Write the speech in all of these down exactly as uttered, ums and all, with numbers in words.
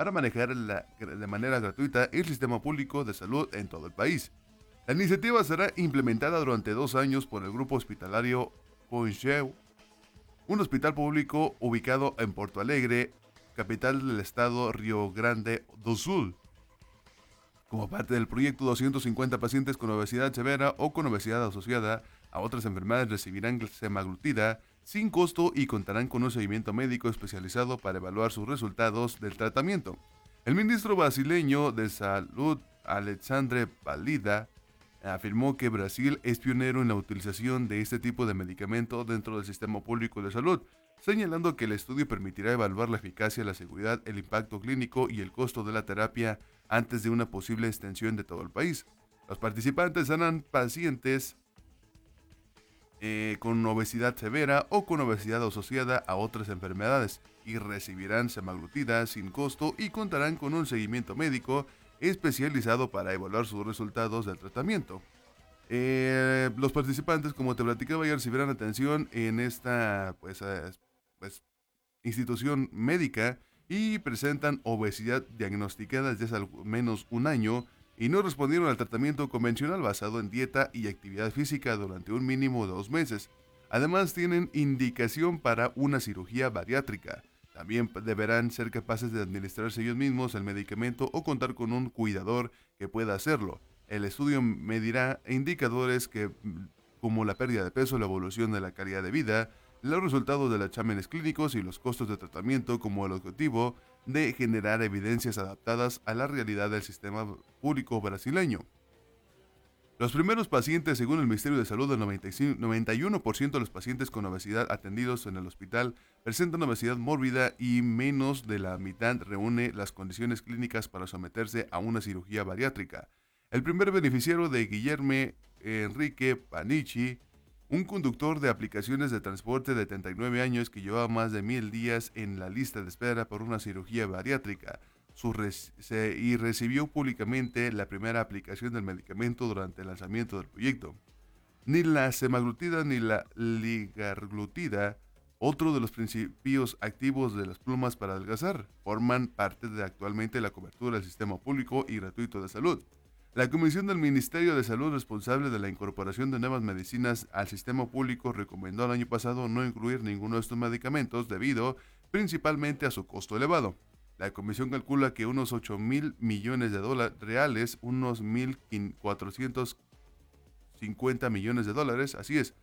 para manejar la- de manera gratuita el sistema público de salud en todo el país. La iniciativa será implementada durante dos años por el grupo hospitalario Concheu, un hospital público ubicado en Porto Alegre, capital del estado Río Grande do Sul. Como parte del proyecto, doscientos cincuenta pacientes con obesidad severa o con obesidad asociada a otras enfermedades recibirán semaglutida sin costo y contarán con un seguimiento médico especializado para evaluar sus resultados del tratamiento. El ministro brasileño de Salud, Alexandre Palida, afirmó que Brasil es pionero en la utilización de este tipo de medicamento dentro del sistema público de salud, señalando que el estudio permitirá evaluar la eficacia, la seguridad, el impacto clínico y el costo de la terapia antes de una posible extensión de todo el país. Los participantes serán pacientes eh, con obesidad severa o con obesidad asociada a otras enfermedades y recibirán semaglutida sin costo y contarán con un seguimiento médico especializado para evaluar sus resultados del tratamiento. Eh, los participantes, como te platicaba ayer, recibirán atención en esta pues, eh, pues, institución médica y presentan obesidad diagnosticada desde hace al menos un año y no respondieron al tratamiento convencional basado en dieta y actividad física durante un mínimo de dos meses. Además, tienen indicación para una cirugía bariátrica. También deberán ser capaces de administrarse ellos mismos el medicamento o contar con un cuidador que pueda hacerlo. El estudio medirá indicadores que, como la pérdida de peso, la evolución de la calidad de vida, los resultados de los exámenes clínicos y los costos de tratamiento, como el objetivo de generar evidencias adaptadas a la realidad del sistema público brasileño. Los primeros pacientes, según el Ministerio de Salud, el noventa y cinco, noventa y uno por ciento de los pacientes con obesidad atendidos en el hospital presentan obesidad mórbida y menos de la mitad reúne las condiciones clínicas para someterse a una cirugía bariátrica. El primer beneficiario de Guillermo Enrique Panichi, un conductor de aplicaciones de transporte de treinta y nueve años que llevaba más de mil días en la lista de espera por una cirugía bariátrica, su res- se- y recibió públicamente la primera aplicación del medicamento durante el lanzamiento del proyecto. Ni la semaglutida ni la ligarglutida, otro de los principios activos de las plumas para adelgazar, forman parte de actualmente la cobertura del sistema público y gratuito de salud. La Comisión del Ministerio de Salud responsable de la incorporación de nuevas medicinas al sistema público recomendó el año pasado no incluir ninguno de estos medicamentos debido principalmente a su costo elevado. La comisión calcula que unos ocho mil millones de dólares reales, unos mil cuatrocientos cincuenta millones de dólares, así es,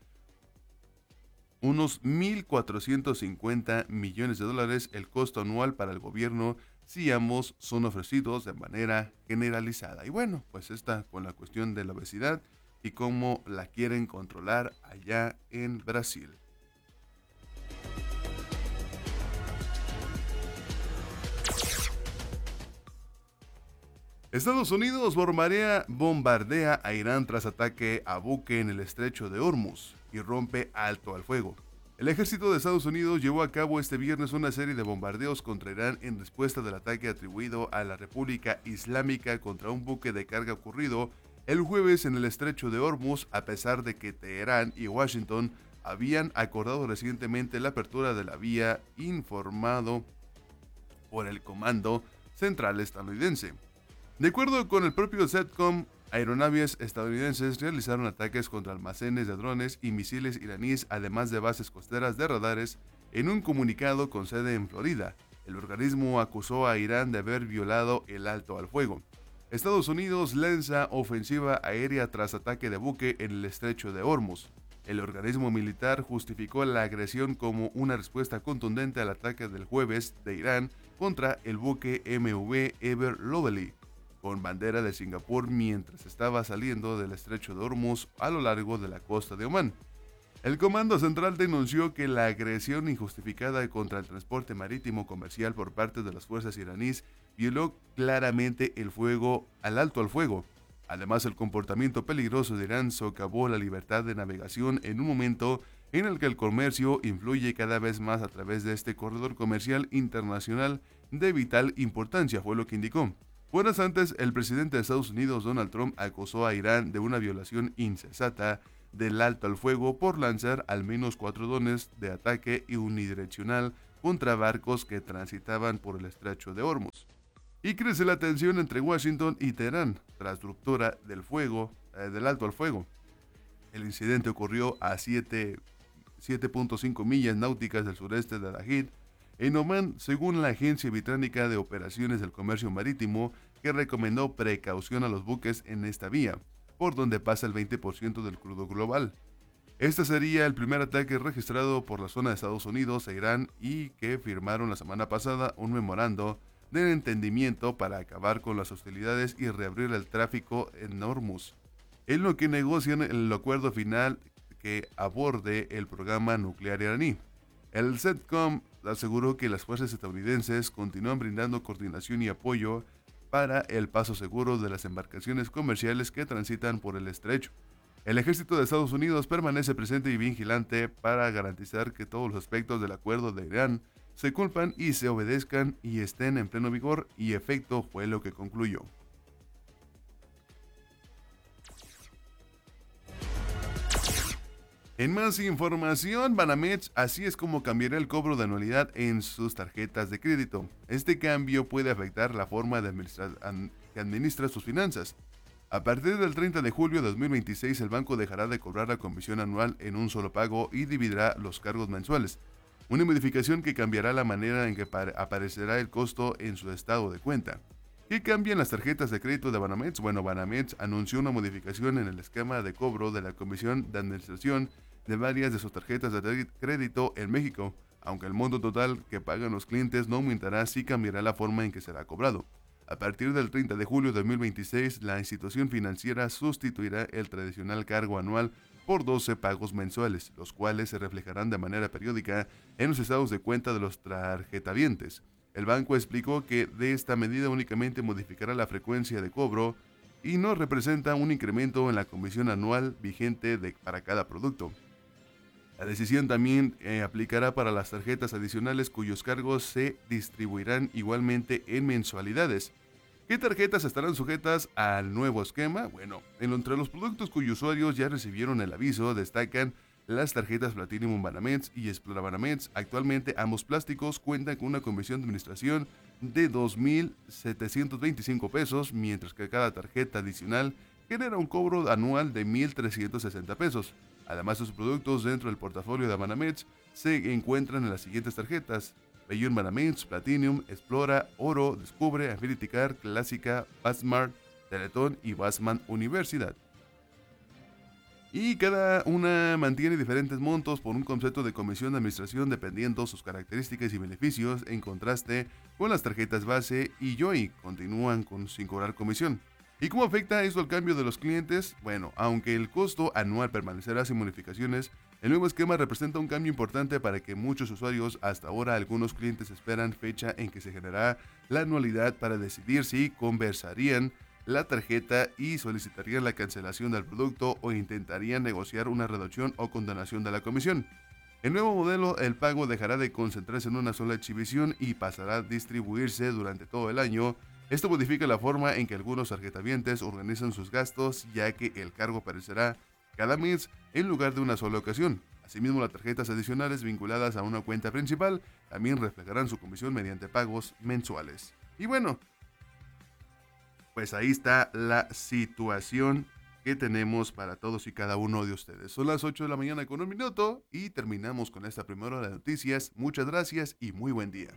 unos mil cuatrocientos cincuenta millones de dólares el costo anual para el gobierno si ambos son ofrecidos de manera generalizada. Y bueno, pues está con la cuestión de la obesidad y cómo la quieren controlar allá en Brasil. Estados Unidos bombardea, bombardea a Irán tras ataque a buque en el estrecho de Hormuz y rompe alto al fuego. El ejército de Estados Unidos llevó a cabo este viernes una serie de bombardeos contra Irán en respuesta del ataque atribuido a la República Islámica contra un buque de carga ocurrido el jueves en el estrecho de Hormuz, a pesar de que Teherán y Washington habían acordado recientemente la apertura de la vía, informado por el Comando Central estadounidense. De acuerdo con el propio CENTCOM, aeronaves estadounidenses realizaron ataques contra almacenes de drones y misiles iraníes, además de bases costeras de radares, en un comunicado con sede en Florida. El organismo acusó a Irán de haber violado el alto al fuego. Estados Unidos lanza ofensiva aérea tras ataque de buque en el estrecho de Hormuz. El organismo militar justificó la agresión como una respuesta contundente al ataque del jueves de Irán contra el buque M V Ever Lovely, con bandera de Singapur, mientras estaba saliendo del estrecho de Hormuz a lo largo de la costa de Omán. El Comando Central denunció que la agresión injustificada contra el transporte marítimo comercial por parte de las fuerzas iraníes violó claramente el fuego al alto al fuego. Además, el comportamiento peligroso de Irán socavó la libertad de navegación en un momento en el que el comercio influye cada vez más a través de este corredor comercial internacional de vital importancia, fue lo que indicó. Horas antes, el presidente de Estados Unidos, Donald Trump, acusó a Irán de una violación incesata del alto al fuego por lanzar al menos cuatro drones de ataque unidireccional contra barcos que transitaban por el estrecho de Hormuz. y crece la tensión entre Washington y Teherán tras ruptura del fuego, eh, del alto al fuego. El incidente ocurrió a siete punto cinco millas náuticas del sureste de Adajid, en Omán, según la Agencia Británica de Operaciones del Comercio Marítimo, que recomendó precaución a los buques en esta vía, por donde pasa el veinte por ciento del crudo global. Este sería el primer ataque registrado por la zona de Estados Unidos e Irán y que firmaron la semana pasada un memorando de entendimiento para acabar con las hostilidades y reabrir el tráfico en Hormuz, en lo que negocian el acuerdo final que aborde el programa nuclear iraní. El CENTCOM aseguró que las fuerzas estadounidenses continúan brindando coordinación y apoyo para el paso seguro de las embarcaciones comerciales que transitan por el estrecho. El ejército de Estados Unidos permanece presente y vigilante para garantizar que todos los aspectos del acuerdo de Irán se cumplan y se obedezcan y estén en pleno vigor y efecto, fue lo que concluyó. En más información, Banamex, así es como cambiará el cobro de anualidad en sus tarjetas de crédito. Este cambio puede afectar la forma de administrar, an, que administra sus finanzas. A partir del treinta de julio de dos mil veintiséis, el banco dejará de cobrar la comisión anual en un solo pago y dividirá los cargos mensuales. Una modificación que cambiará la manera en que aparecerá el costo en su estado de cuenta. ¿Qué cambian las tarjetas de crédito de Banamex? Bueno, Banamex anunció una modificación en el esquema de cobro de la comisión de administración de varias de sus tarjetas de crédito en México. Aunque el monto total que pagan los clientes no aumentará, sí cambiará la forma en que será cobrado. A partir del treinta de julio de dos mil veintiséis, la institución financiera sustituirá el tradicional cargo anual por doce pagos mensuales, los cuales se reflejarán de manera periódica en los estados de cuenta de los tarjetavientes. El banco explicó que de esta medida únicamente modificará la frecuencia de cobro y no representa un incremento en la comisión anual vigente de, para cada producto. La decisión también eh, aplicará para las tarjetas adicionales cuyos cargos se distribuirán igualmente en mensualidades. ¿Qué tarjetas estarán sujetas al nuevo esquema? Bueno, entre los productos cuyos usuarios ya recibieron el aviso destacan las tarjetas Platinum Banamex y Explora Banamex. Actualmente ambos plásticos cuentan con una comisión de administración de dos mil setecientos veinticinco pesos, mientras que cada tarjeta adicional genera un cobro anual de mil trescientos sesenta pesos. Además, sus productos dentro del portafolio de Banamex se encuentran en las siguientes tarjetas: Beyond Banamex, Platinum, Explora, Oro, Descubre, Affinity Card, Clásica, Bassmart, Teletón y Bassman Universidad. Y cada una mantiene diferentes montos por un concepto de comisión de administración dependiendo sus características y beneficios, en contraste con las tarjetas base y Joy continúan con, sin cobrar comisión. ¿Y cómo afecta esto al cambio de los clientes? Bueno, aunque el costo anual permanecerá sin modificaciones, el nuevo esquema representa un cambio importante para que muchos usuarios, hasta ahora algunos clientes esperan fecha en que se generará la anualidad para decidir si conversarían la tarjeta y solicitarían la cancelación del producto o intentarían negociar una reducción o condonación de la comisión. El nuevo modelo, el pago dejará de concentrarse en una sola exhibición y pasará a distribuirse durante todo el año. Esto modifica la forma en que algunos tarjetavientes organizan sus gastos, ya que el cargo aparecerá cada mes en lugar de una sola ocasión. Asimismo, las tarjetas adicionales vinculadas a una cuenta principal también reflejarán su comisión mediante pagos mensuales. Y bueno, pues ahí está la situación que tenemos para todos y cada uno de ustedes. Son las ocho de la mañana con un minuto y terminamos con esta primera hora de noticias. Muchas gracias y muy buen día.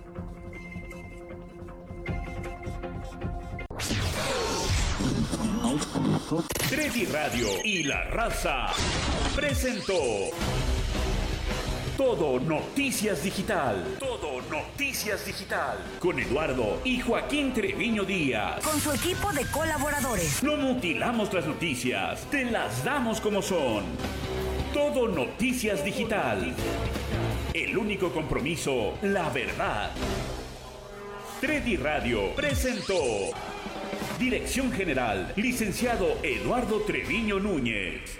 Tredi Radio y La Raza presentó Todo Noticias Digital. Todo Noticias Digital. Con Eduardo y Joaquín Treviño Díaz. Con su equipo de colaboradores. No mutilamos las noticias, te las damos como son. Todo Noticias Digital. El único compromiso, la verdad. Tredi Radio presentó. Dirección General, licenciado Eduardo Treviño Núñez.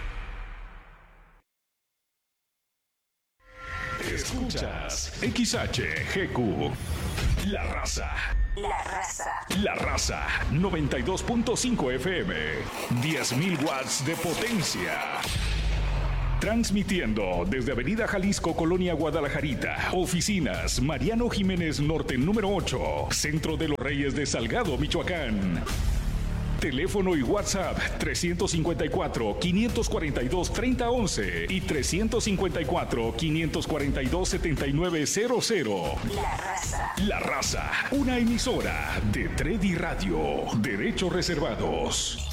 Escuchas X H G Q. La Raza. La Raza. La Raza, noventa y dos punto cinco F M. diez mil watts de potencia. Transmitiendo desde Avenida Jalisco, Colonia Guadalajarita. Oficinas Mariano Jiménez Norte número ocho. Centro de los Reyes de Salgado, Michoacán. Teléfono y WhatsApp trescientos cincuenta y cuatro, quinientos cuarenta y dos, treinta once y trescientos cincuenta y cuatro, quinientos cuarenta y dos, setenta y nueve cero cero. La Raza. La Raza, una emisora de Tredi Radio. Derechos reservados.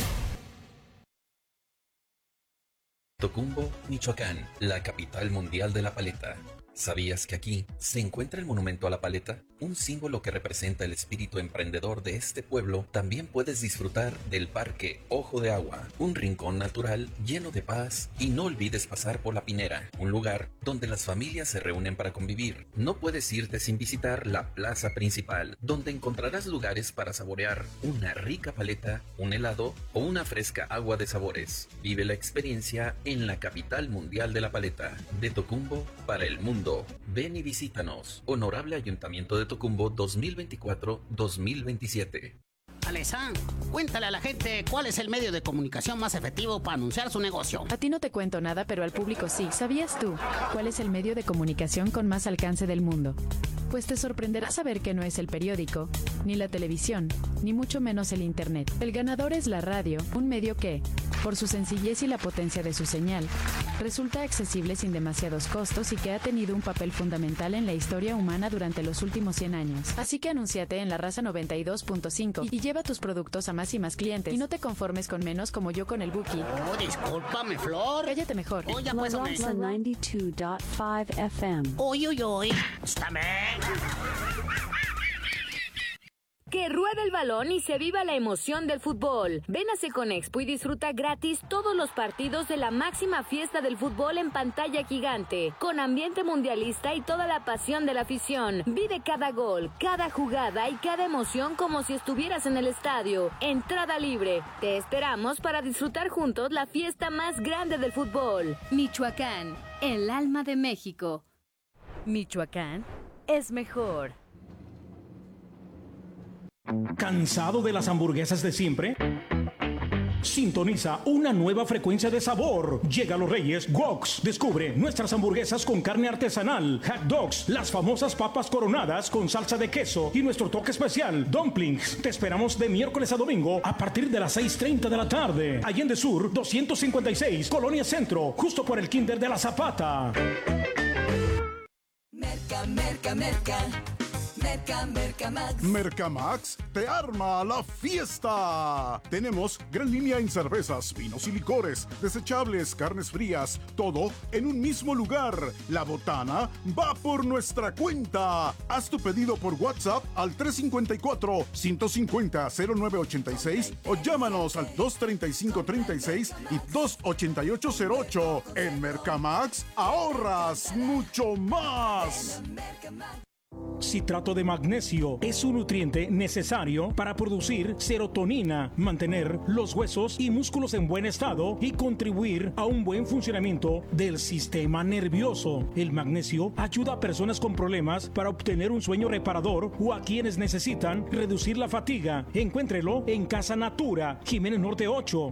Tocumbo, Michoacán, la capital mundial de la paleta. ¿Sabías que aquí se encuentra el monumento a la paleta? Un símbolo que representa el espíritu emprendedor de este pueblo. También puedes disfrutar del Parque Ojo de Agua, un rincón natural lleno de paz, y no olvides pasar por La Pinera, un lugar donde las familias se reúnen para convivir. No puedes irte sin visitar la plaza principal, donde encontrarás lugares para saborear una rica paleta, un helado o una fresca agua de sabores. Vive la experiencia en la capital mundial de la paleta, de Tocumbo para el mundo. Ven y visítanos. Honorable Ayuntamiento de Tocumbo dos mil veinticuatro a dos mil veintisiete. Alessandro, cuéntale a la gente cuál es el medio de comunicación más efectivo para anunciar su negocio. A ti no te cuento nada, pero al público sí. ¿Sabías tú cuál es el medio de comunicación con más alcance del mundo? Pues te sorprenderá saber que no es el periódico, ni la televisión, ni mucho menos el internet. El ganador es la radio, un medio que, por su sencillez y la potencia de su señal, resulta accesible sin demasiados costos y que ha tenido un papel fundamental en la historia humana durante los últimos cien años. Así que anúnciate en La Raza noventa y dos punto cinco y lleva tus productos a más y más clientes. Y no te conformes con menos como yo con el Buki. Oh, discúlpame, Flor. Cállate mejor. Oye, pues, La Raza noventa y dos punto cinco F M. Uy, uy, uy. Estáme. Que ruede el balón y se viva la emoción del fútbol. Ven a Seconexpo y disfruta gratis todos los partidos de la máxima fiesta del fútbol en pantalla gigante, con ambiente mundialista y toda la pasión de la afición. Vive cada gol, cada jugada y cada emoción como si estuvieras en el estadio. Entrada libre. Te esperamos para disfrutar juntos la fiesta más grande del fútbol. Michoacán, el alma de México. Michoacán es mejor. ¿Cansado de las hamburguesas de siempre? Sintoniza una nueva frecuencia de sabor. Llega a Los Reyes Woks. Descubre nuestras hamburguesas con carne artesanal, hot dogs, las famosas papas coronadas con salsa de queso y nuestro toque especial, dumplings. Te esperamos de miércoles a domingo a partir de las seis treinta de la tarde. Allende Sur doscientos cincuenta y seis, Colonia Centro, justo por el Kinder de la Zapata. Merca, merca, merca. Merca, Mercamax. Mercamax te arma la fiesta. Tenemos gran línea en cervezas, vinos y licores, desechables, carnes frías, todo en un mismo lugar. La botana va por nuestra cuenta. Haz tu pedido por WhatsApp al tres cinco cuatro, ciento cincuenta, cero nueve ochenta y seis o llámanos al dos treinta y cinco treinta y seis y dos ochenta y ocho cero ocho. En Mercamax ahorras mucho más. Citrato de magnesio es un nutriente necesario para producir serotonina, mantener los huesos y músculos en buen estado y contribuir a un buen funcionamiento del sistema nervioso. El magnesio ayuda a personas con problemas para obtener un sueño reparador o a quienes necesitan reducir la fatiga. Encuéntrelo en Casa Natura, Jiménez Norte ocho.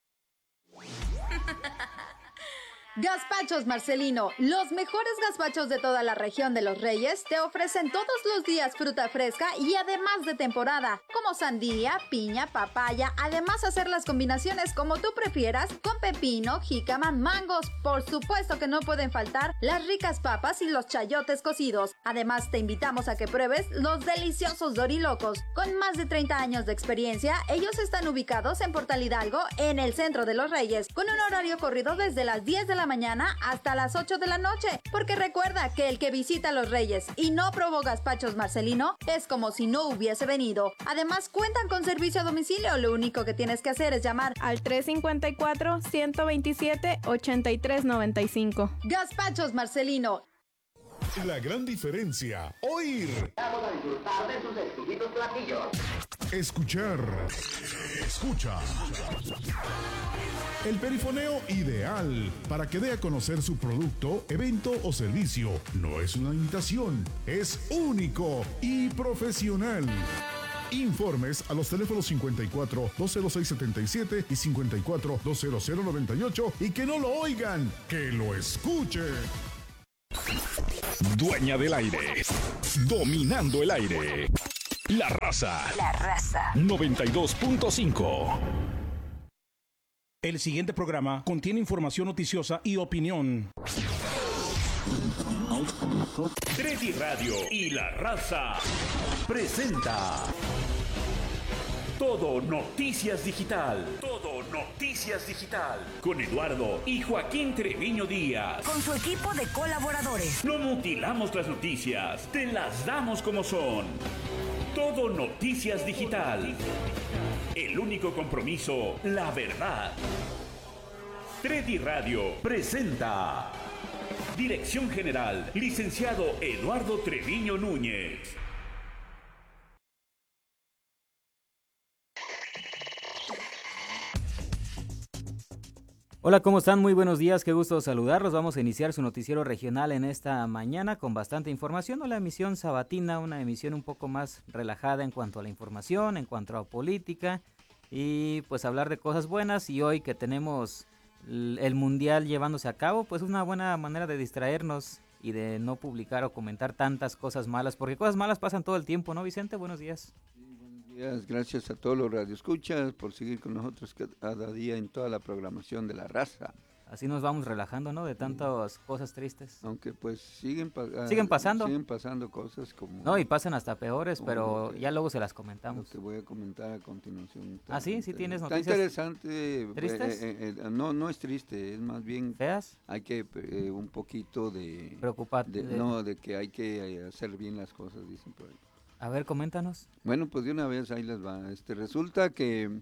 Gazpachos Marcelino, los mejores gazpachos de toda la región de Los Reyes, te ofrecen todos los días fruta fresca y además de temporada, como sandía, piña, papaya, además hacer las combinaciones como tú prefieras, con pepino, jícama, mangos, por supuesto que no pueden faltar las ricas papas y los chayotes cocidos. Además te invitamos a que pruebes los deliciosos dorilocos. Con más de treinta años de experiencia, ellos están ubicados en Portal Hidalgo, en el centro de Los Reyes, con un horario corrido desde las diez de la mañana hasta las ocho de la noche, porque recuerda que el que visita Los Reyes y no probó gazpachos Marcelino es como si no hubiese venido. Además cuentan con servicio a domicilio, lo único que tienes que hacer es llamar al tres cinco cuatro, ciento veintisiete, ochenta y tres noventa y cinco. Gazpachos Marcelino. La gran diferencia, oír. Vamos a disfrutar de sus exquisitos platillos. Escuchar. Escucha. El perifoneo ideal para que dé a conocer su producto, evento o servicio. No es una imitación, es único y profesional. Informes a los teléfonos cincuenta y cuatro, dos cero seis, setenta y siete y cincuenta y cuatro, dos cero cero, noventa y ocho y que no lo oigan, que lo escuchen. Dueña del aire. Dominando el aire. La Raza. La Raza. noventa y dos punto cinco. El siguiente programa contiene información noticiosa y opinión. Tredi Radio y La Raza presenta Todo Noticias Digital. Todo Noticias Digital. Con Eduardo y Joaquín Treviño Díaz. Con su equipo de colaboradores. No mutilamos las noticias, te las damos como son. Todo Noticias Digital. El único compromiso, la verdad. Tredi Radio presenta. Dirección General, licenciado Eduardo Treviño Núñez. Hola, ¿cómo están? Muy buenos días, qué gusto saludarlos. Vamos a iniciar su noticiero regional en esta mañana con bastante información. La emisión sabatina, una emisión un poco más relajada en cuanto a la información, en cuanto a política y pues hablar de cosas buenas. Y hoy que tenemos el mundial llevándose a cabo, pues es una buena manera de distraernos y de no publicar o comentar tantas cosas malas, porque cosas malas pasan todo el tiempo, ¿no, Vicente? Buenos días. Sí, buenos días, gracias a todos los radioescuchas por seguir con nosotros cada día en toda la programación de La Raza. Así nos vamos relajando, ¿no? De tantas sí. cosas tristes. Aunque pues siguen, pa siguen pasando. Siguen pasando cosas como... No, y pasan hasta peores, pero que, ya luego se las comentamos. Lo que voy a comentar a continuación. Ah, sí, sí tienes está noticias. Interesante. ¿Tristes? Eh, eh, eh, no, no es triste, es más bien... ¿Feas? Hay que eh, un poquito de... Preocuparte. De, no, de que hay que hacer bien las cosas, dicen por ahí. A ver, coméntanos. Bueno, pues de una vez ahí les va. Este, resulta que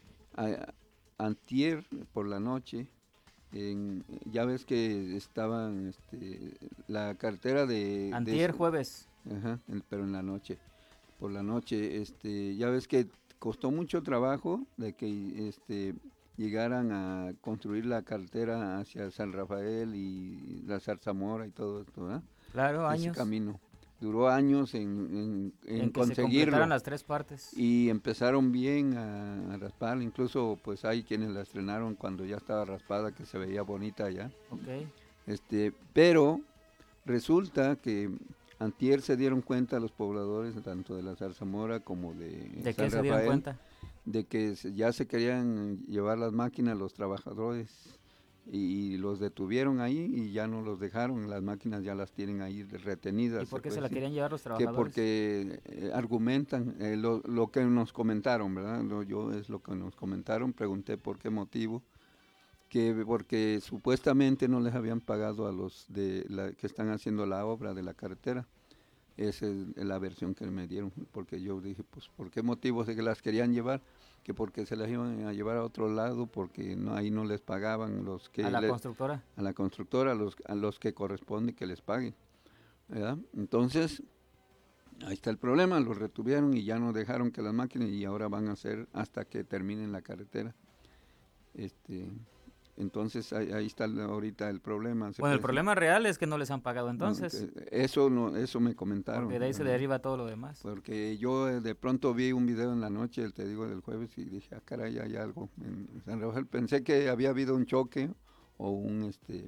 a, antier por la noche... En, ya ves que estaban este, la cartera de... Antier de, jueves. Ajá, en, pero en la noche. Por la noche, este, ya ves que costó mucho trabajo de que este, llegaran a construir la carretera hacia San Rafael y la Zarzamora y todo esto, ¿verdad? Claro, Ese años. camino. Duró años en, en, en, en que conseguirlo. Se las tres partes. Y empezaron bien a, a raspar, incluso pues hay quienes la estrenaron cuando ya estaba raspada, que se veía bonita ya. Okay. Este, pero resulta que antier se dieron cuenta los pobladores, tanto de la Zarzamora como de, ¿De San qué Rafael, se dieron cuenta? De que ya se querían llevar las máquinas los trabajadores. Y los detuvieron ahí y ya no los dejaron, las máquinas ya las tienen ahí retenidas. ¿Y por qué se, se la decir. querían llevar los trabajadores? Que porque eh, argumentan eh, lo, lo que nos comentaron, ¿verdad? Lo, yo es lo que nos comentaron, pregunté por qué motivo, que porque supuestamente no les habían pagado a los de la, que están haciendo la obra de la carretera. Esa es la versión que me dieron, porque yo dije, pues, ¿por qué motivo se las querían llevar? Que porque se las iban a llevar a otro lado, porque no, ahí no les pagaban los que... ¿A la le, constructora? A la constructora, a los, a los que corresponde que les paguen, ¿verdad? Entonces, ahí está el problema, los retuvieron y ya no dejaron que las máquinas, y ahora van a hacer hasta que terminen la carretera. Este... Entonces ahí, ahí está ahorita el problema. Bueno, el problema real es que no les han pagado entonces. No, eso no, eso me comentaron. Porque de ahí se deriva todo lo demás. Porque yo de pronto vi un video en la noche, te digo, del jueves, y dije, ah, caray, hay algo en San Rafael. Pensé que había habido un choque o un, este,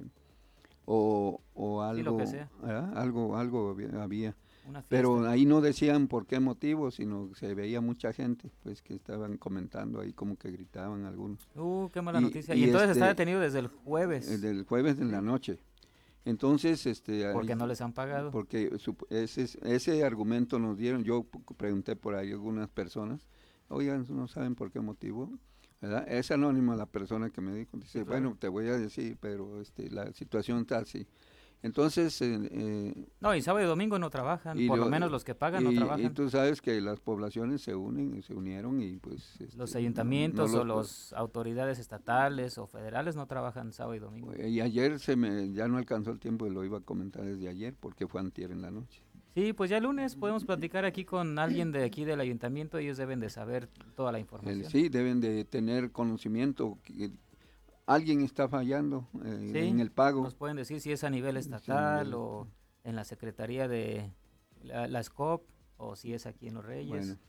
o, o algo, sí, lo que sea. ¿verdad? algo, algo había. Pero ahí no decían por qué motivo, sino se veía mucha gente, pues, que estaban comentando ahí, como que gritaban algunos. Uh, qué mala y, noticia. Y, y entonces este, está detenido desde el jueves. Desde el jueves en la noche. Entonces, este... ¿Por qué ahí, no les han pagado? Porque su, ese, ese argumento nos dieron, yo pregunté por ahí a algunas personas, oigan, no saben por qué motivo, ¿verdad? Es anónima la persona que me dijo, dice, sí, claro. Bueno, te voy a decir, pero este, la situación está así. Entonces... Eh, eh, no, y sábado y domingo no trabajan, por lo, lo menos los que pagan y, no trabajan. Y tú sabes que las poblaciones se unen, se unieron y pues... Este, los ayuntamientos no, no o los, las autoridades estatales o federales no trabajan sábado y domingo. Y ayer se me ya no alcanzó el tiempo y lo iba a comentar desde ayer porque fue antier en la noche. Sí, pues ya el lunes podemos platicar aquí con alguien de aquí del ayuntamiento, ellos deben de saber toda la información. El, sí, deben de tener conocimiento que, alguien está fallando eh, sí, en el pago. Nos pueden decir si es a nivel estatal sí, o en la Secretaría de la, la S C O P o si es aquí en Los Reyes. Bueno,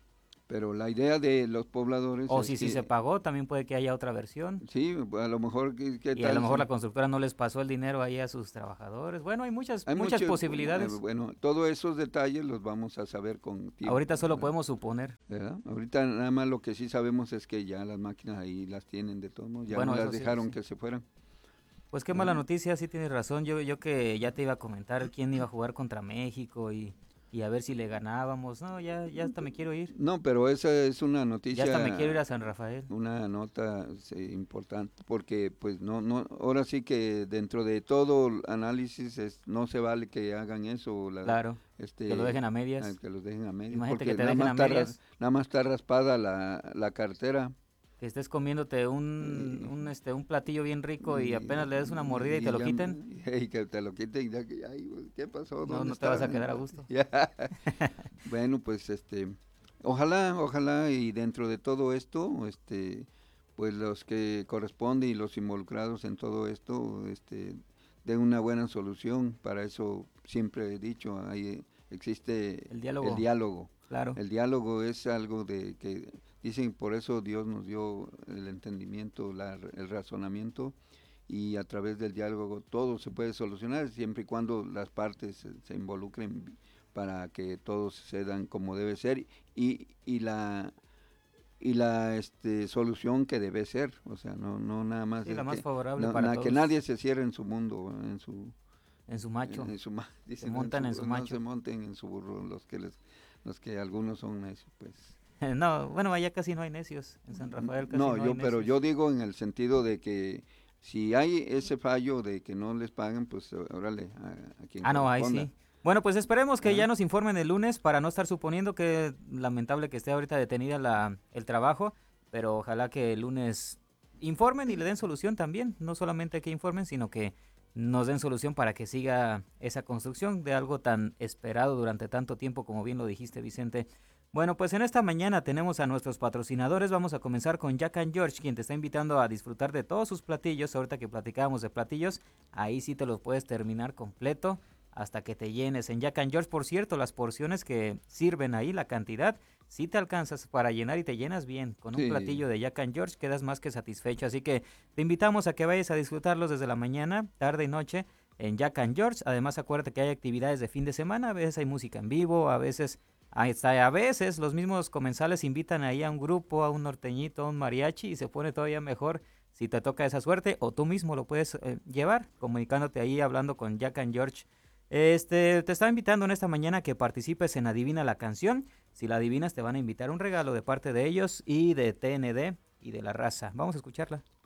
Pero la idea de los pobladores... O es si que, sí se pagó, también puede que haya otra versión. Sí, a lo mejor... ¿qué, qué y tal a lo mejor si... la constructora no les pasó el dinero ahí a sus trabajadores. Bueno, hay muchas hay muchas muchos, posibilidades. Eh, bueno, todos esos detalles los vamos a saber con tiempo. Ahorita solo ¿verdad? podemos suponer. ¿Verdad? Ahorita nada más lo que sí sabemos es que ya las máquinas ahí las tienen de todos modos. Ya Bueno, no las eso sí, dejaron sí. que se fueran. Pues qué mala noticia, sí tienes razón. Yo yo que ya te iba a comentar quién iba a jugar contra México y, y a ver si le ganábamos. No, ya, ya hasta me quiero ir. No, pero esa es una noticia... Ya hasta me quiero ir a San Rafael. Una nota sí, importante, porque pues no, no, ahora sí que dentro de todo el análisis es, no se vale que hagan eso. La, Claro, este, que lo dejen a medias. Que los dejen a medias. Imagínate porque que te nada dejen más a está medias. ras- nada más está raspada la, la cartera. Que estés comiéndote un, un, este, un platillo bien rico y, Y- apenas le des una mordida y, te lo ya- quiten. Y que te lo quiten y ya que, ay, pues, ¿qué pasó? No, ¿Dónde no te vas a está? quedar a gusto. Ya. Bueno, pues este, ojalá, ojalá y dentro de todo esto, este, pues los que corresponden y los involucrados en todo esto, este, den una buena solución. Para eso siempre he dicho, ahí existe El diálogo. El diálogo. Claro. El diálogo es algo de que dicen, por eso Dios nos dio el entendimiento, la, el razonamiento, y a través del diálogo todo se puede solucionar siempre y cuando las partes se, se involucren para que todos se dan como debe ser y, y la y la este solución que debe ser, o sea, no no nada más Sí, es la más que, favorable no, para na- todos. que nadie se cierre en su mundo, en su En su macho. en, en su ma- Se dicen, montan en su no macho. se monten en su burro los que les los que algunos son necios, pues. No, bueno, allá casi no hay necios. En San Rafael casi No, no, yo, hay pero necios. yo digo en el sentido de que si hay ese fallo de que no les pagan, pues órale, a, a quien Ah, no, ahí corresponda. sí. Bueno, pues esperemos que Ajá. ya nos informen el lunes para no estar suponiendo que lamentable que esté ahorita detenida la, el trabajo, pero ojalá que el lunes informen y le den solución también. No solamente que informen, sino que nos den solución para que siga esa construcción de algo tan esperado durante tanto tiempo, como bien lo dijiste, Vicente. Bueno, pues en esta mañana tenemos a nuestros patrocinadores. Vamos a comenzar con Jack and George, quien te está invitando a disfrutar de todos sus platillos. Ahorita que platicábamos de platillos, ahí sí te los puedes terminar completo hasta que te llenes. En Jack and George, por cierto, las porciones que sirven ahí, la cantidad, sí te alcanzas para llenar y te llenas bien. Con un Sí. platillo de Jack and George quedas más que satisfecho. Así que te invitamos a que vayas a disfrutarlos desde la mañana, tarde y noche en Jack and George. Además, acuérdate que hay actividades de fin de semana. A veces hay música en vivo, a veces... Ahí está, a veces los mismos comensales invitan ahí a un grupo, a un norteñito, a un mariachi y se pone todavía mejor si te toca esa suerte o tú mismo lo puedes eh, llevar comunicándote ahí hablando con Jack and George. Este, te estaba invitando en esta mañana que participes en Adivina la Canción. Si la adivinas te van a invitar un regalo de parte de ellos y de T N D y de La Raza. Vamos a escucharla.